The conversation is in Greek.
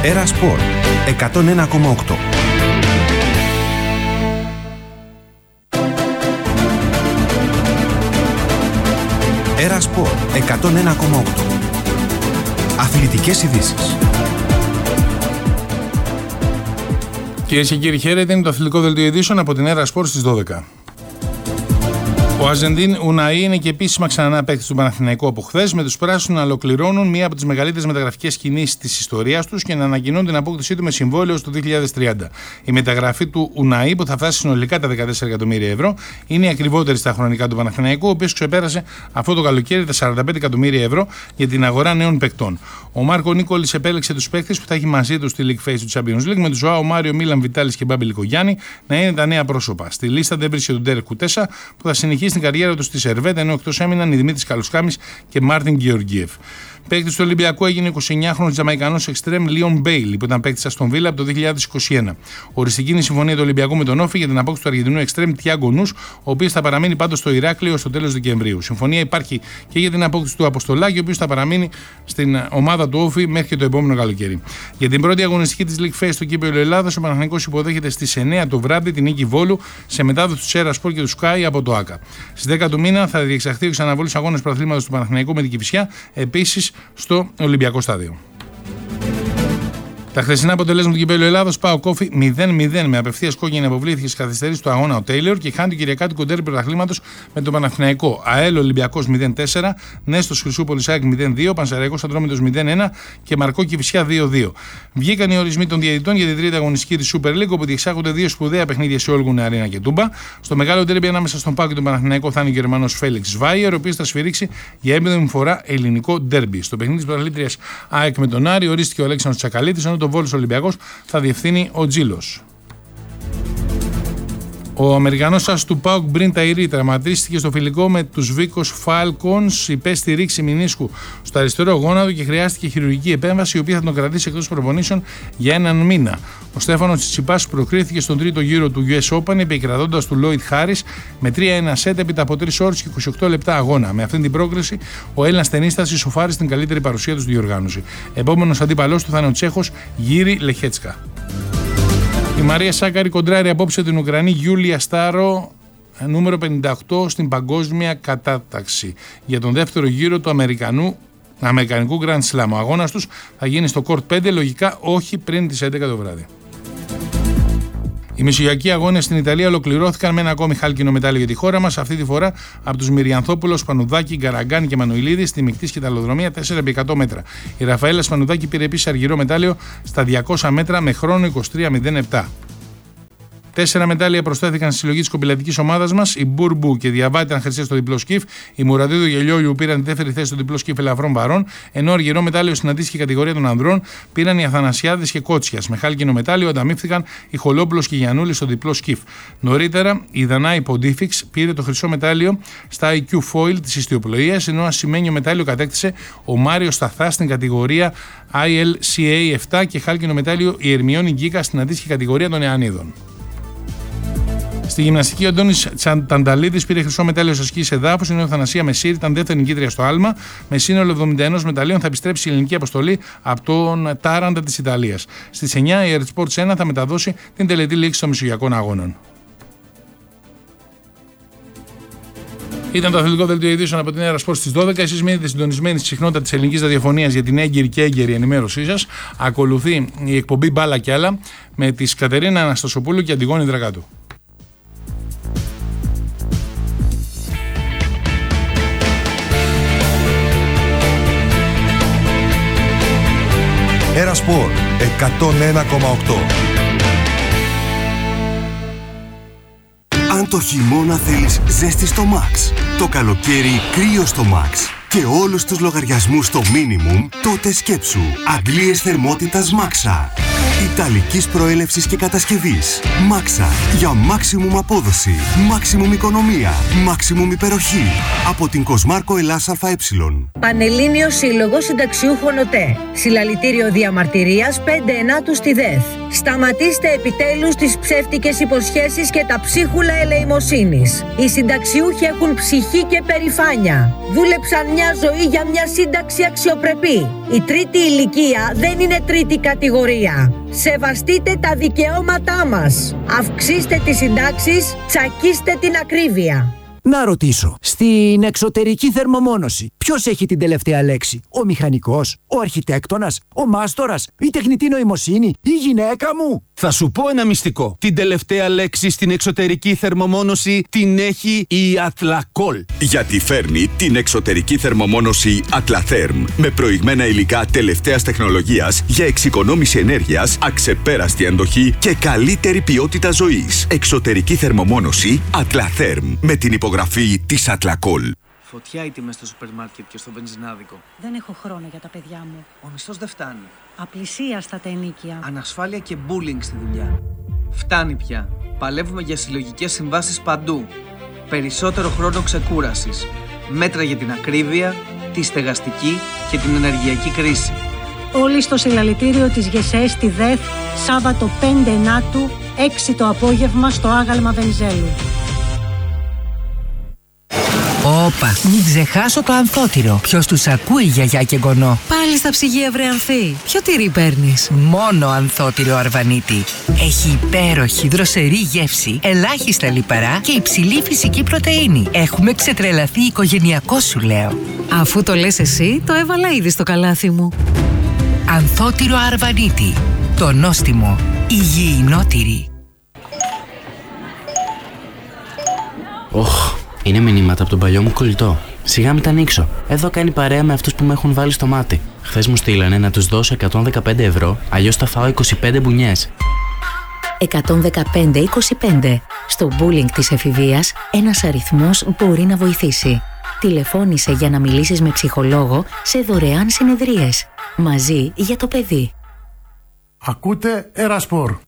Era Sport 101,8. Era Sport 101,8. Αθλητικές ειδήσεις. Κυρίες και κύριοι, χαίρετε. Είναι το αθλητικό δελτίο ειδήσεων από την Era Sport στις 12. Ο Αρζεντίν Ουναΐ είναι και επίσημα ξανά παίκτης του Παναθηναϊκού από χθες, με τους πράσινους να ολοκληρώνουν μία από τις μεγαλύτερες μεταγραφικές κινήσεις της ιστορίας τους και να ανακοινώνουν την απόκτησή του με συμβόλαιο ως το 2030. Η μεταγραφή του Ουναΐ, που θα φτάσει συνολικά τα 14 εκατομμύρια ευρώ, είναι η ακριβότερη στα χρονικά του Παναθηναϊκού, ο οποίος ξεπέρασε αυτό το καλοκαίρι τα 45 εκατομμύρια ευρώ για την αγορά νέων παικτών. Ο Μάρκο Νίκολης επέλεξε τους παίκτες που θα έχει μαζί του στη League Phase του Champions League, με τους Ζωάο Μάριο, Μίλαν Βιτάλης και Μπάμπη Λικογιάννη να είναι τα νέα πρόσωπα. Στη λίστα δεν βρίσκεται τον Ντέρεκ Κουτέσα, που θα συνεχίσει στην καριέρα του στη Σερβέτα, ενώ εκτός έμειναν οι Δημήτρης Καλουσκάμης και Μάρτιν Γεωργίεφ. Παίκτης του Ολυμπιακού έγινε ο 29χρονος Τζαμαϊκανός εξτρέμ Λίον Μπέιλι, που ήταν παίκτης Αστον Βίλα από το 2021. Οριστική είναι η συμφωνία του Ολυμπιακού με τον Όφη για την απόκτηση του Αργεντινού εξτρέμ Τιάγκο Νους, ο οποίος θα παραμείνει πάντως στο Ηράκλειο στο τέλος Δεκεμβρίου. Συμφωνία υπάρχει και για την απόκτηση του Αποστολάκη, ο οποίος θα παραμείνει στην ομάδα του Όφη μέχρι και το επόμενο καλοκαίρι. Για την πρώτη αγωνιστική της League Phase στο κύπελλο Ελλάδας, ο Παναθηναϊκός υποδέχεται στις 9 το βράδυ την νίκη Βόλου σε μετάδοση του Era Sport και του Sky από το ΆΚΑ. Στις 10 του μήνα θα διεξαχθεί ο ξαναβόλης αγώνας πρωταθλήματος του Παναθηναϊκού με την Κηφισιά, επίσης στο Ολυμπιακό Στάδιο. Τα χθεσινά αποτελέσματα του κυπέλλου Ελλάδος, ΠΑΟΚ Όφη 0-0 με απευθείας κόκκινη αποβλήθηκε στις καθυστερήσεις του αγώνα ο Τέιλορ και χάνει το κυριακάτικο ντέρμπι πρωταθλήματος με τον Παναθηναϊκό. ΑΕΛ Ολυμπιακός 0-4, Νέστος Χρυσούπολης ΑΕΚ 0-2, Πανσεραϊκός Ατρόμητος 0-1 και Μαρκό Κηφισιά 2-2. Βγήκαν οι ορισμοί των διαιτητών για την τρίτη αγωνιστική της Super League, όπου διεξάγονται δύο σπουδαία παιχνίδια σε Όλγουνε Αρένα και Τούμπα. Στο μεγάλο ντέρμπι ανάμεσα στον ΠΑΟΚ και τον Παναθηναϊκό θα είναι ο Γερμανός Φέλιξ Βάιερ, ο οποίος θα σφυρίξει για 7η φορά ελληνικό ντέρμπι. Στο παιχνίδι της πρωταθλήτριας ΑΕΚ με τον Άρη ορίστηκε ο Αλέξανδρος Τσακαλίτης, ενώ τον Βόλος Ολυμπιακός θα διευθύνει ο Τζίλος. Ο Αμερικανός άσος του ΠΑΟΚ Μπριν Ταϊρή τραυματίστηκε στο φιλικό με τους Βίκος Φάλκονς, υπέστη ρήξη μηνίσκου στο αριστερό γόνατο και χρειάστηκε χειρουργική επέμβαση, η οποία θα τον κρατήσει εκτός προπονήσεων για έναν μήνα. Ο Στέφανος Τσιτσιπάς προκρίθηκε στον τρίτο γύρο του US Open, επικρατώντας του Λόιτ Χάρις με 3-1 σετ έπειτα από 3 ώρες και 28 λεπτά αγώνα. Με αυτή την πρόκριση, ο Έλληνας τενίστας ισοφάρισε την καλύτερη παρουσία του στη διοργάνωση. Επόμενος αντίπαλός του θα είναι ο Τσέχος Γύρι Λεχέτσκα. Η Μαρία Σάκαρη κοντράρει απόψε την Ουκρανή Γιούλια Στάρο, νούμερο 58 στην παγκόσμια κατάταξη, για τον δεύτερο γύρο του Αμερικανικού Grand Slam. Ο αγώνας τους θα γίνει στο Court 5, λογικά όχι πριν τις 11 το βράδυ. Οι μεσογειακοί αγώνες στην Ιταλία ολοκληρώθηκαν με ένα ακόμη χάλκινο μετάλλιο για τη χώρα μας, αυτή τη φορά από τους Μυριανθόπουλος, Σπανουδάκη, Γκαραγκάνη και Μανουηλίδη στη μεικτή σκηταλοδρομία 4x100 μέτρα. Η Ραφαέλα Σπανουδάκη πήρε επίσης αργυρό μετάλλιο στα 200 μέτρα με χρόνο 23.07. 4 μετάλλια προσθέθηκαν στη συλλογή της κομπηλατικής ομάδας μας. Η Μπούρμπου και Διαβάτη ήταν χρυσές στο διπλό σκιφ. Η Μουραδίδου Γελιόλιου πήραν τη δεύτερη θέση στο διπλό σκιφ ελαφρών βαρών. Ενώ αργυρό μετάλλιο στην αντίστοιχη κατηγορία των ανδρών πήραν οι Αθανασιάδης και Κότσιας. Με χάλκινο μετάλλιο ανταμείφθηκαν οι Χολόπουλος και Γιαννούλη στο διπλό σκιφ. Νωρίτερα η Δανάη Ποντίφιξ πήρε το χρυσό μετάλλιο στα IQ Foil της ιστιοπλοείας, ενώ ασημένιο μετάλλιο κατέκτησε ο Μάριο Σταθάς στην κατηγορία ILCA 7 και χάλκινο μετάλλιο η Ερμιόνη Γκίκα στην αντίστοιχη κατηγορία των Εανίδων. Στη γυμναστική, ο Αντώνης Τανταλίδης πήρε χρυσό μετάλλιο σε σκι εδάφους, ενώ η Θανασία Μεσίρη ήταν δεύτερη νικήτρια στο άλμα. Με σύνολο 71 μεταλλίων θα επιστρέψει η ελληνική αποστολή από τον Τάραντα της Ιταλίας. Στις 9 η Earth Sports 1 θα μεταδώσει την τελετή λήξη των Μεσογειακών Αγώνων. Ήταν το αθλητικό δελτίο ειδήσεων από την Era Sport στις 12. Εσείς μείνετε συντονισμένοι στη συχνότητα της ελληνικής ραδιοφωνίας για την έγκυρη και έγκαιρη ενημέρωσή σας. Ακολουθεί η εκπομπή Μπάλα κι άλλα με τη Κατερίνα Αναστασοπούλου και Αντιγόνη Δρακάτου. Era Sport 101,8. Αν το χειμώνα θέλεις ζέστη στο Max, το καλοκαίρι κρύο στο Max και όλους τους λογαριασμούς στο minimum, τότε σκέψου αντλίες θερμότητας Maxa. Ιταλικής προέλευσης και κατασκευής. Maxa για maximum απόδοση, maximum οικονομία, maximum υπεροχή. Από την Κοσμάρκο Ελλάς ΑΕ. Πανελλήνιος Σύλλογος Συνταξιούχων ΟΤΕ. Συλλαλητήριο διαμαρτυρίας 5 Ενάτου στη ΔΕΘ. Σταματήστε επιτέλους τις ψεύτικες υποσχέσεις και τα ψίχουλα ελεημοσύνης. Οι συνταξιούχοι έχουν ψυχή και περηφάνεια. Δούλεψαν μια ζωή για μια σύνταξη αξιοπρεπή. Η τρίτη ηλικία δεν είναι τρίτη κατηγορία. Σεβαστείτε τα δικαιώματά μας. Αυξήστε τις συντάξεις, τσακίστε την ακρίβεια. Να ρωτήσω, στην εξωτερική θερμομόνωση ποιος έχει την τελευταία λέξη? Ο μηχανικός, ο αρχιτέκτονας, ο μάστορας, η τεχνητή νοημοσύνη, η γυναίκα μου? Θα σου πω ένα μυστικό. Την τελευταία λέξη στην εξωτερική θερμομόνωση την έχει η Athlacol. Γιατί φέρνει την εξωτερική θερμομόνωση Atlatherm με προηγμένα υλικά τελευταίας τεχνολογίας για εξοικονόμηση ενέργειας, αξεπέραστη αντοχή και καλύτερη ποιότητα ζωής. Εξωτερική θερμομόνωση Atlatherm με την υπογραφή της Athlacol. Φωτιά οι τιμές στο σούπερ μάρκετ και στο βενζινάδικο. Δεν έχω χρόνο για τα παιδιά μου. Ο μισθός δεν φτάνει. Απλησία στα τα ενοίκια. Ανασφάλεια και bullying στη δουλειά. Φτάνει πια. Παλεύουμε για συλλογικές συμβάσεις παντού. Περισσότερο χρόνο ξεκούρασης. Μέτρα για την ακρίβεια, τη στεγαστική και την ενεργειακή κρίση. Όλοι στο συλλαλητήριο της ΓΕΣΕ στη ΔΕΘ, Σάββατο 5 Ενάτου, 6 το απόγευμα στο άγαλμα Βενιζέλου. Όπα, μην ξεχάσω το ανθότυρο. Ποιος τους ακούει, γιαγιά και γονό? Πάλι στα ψυγεία βρε Ανθή. Ποιο τυρί παίρνεις? Μόνο ανθότυρο Αρβανίτη. Έχει υπέροχη δροσερή γεύση, ελάχιστα λιπαρά και υψηλή φυσική πρωτεΐνη. Έχουμε ξετρελαθεί οικογενειακό, σου λέω. Αφού το λες εσύ, το έβαλα ήδη στο καλάθι μου. Ανθότυρο Αρβανίτη. Το νόστιμο. Υγιεινότυρη. Είναι μηνύματα από τον παλιό μου κολλητό. Σιγά μην τα ανοίξω. Εδώ κάνει παρέα με αυτούς που με έχουν βάλει στο μάτι. Χθες μου στείλανε να τους δώσω 115 ευρώ, αλλιώς θα φάω 25 μπουνιές. 115-25. Στο bullying της εφηβείας, ένας αριθμός μπορεί να βοηθήσει. Τηλεφώνησε για να μιλήσεις με ψυχολόγο σε δωρεάν συνεδρίες. Μαζί για το παιδί. Ακούτε Ερασπορ.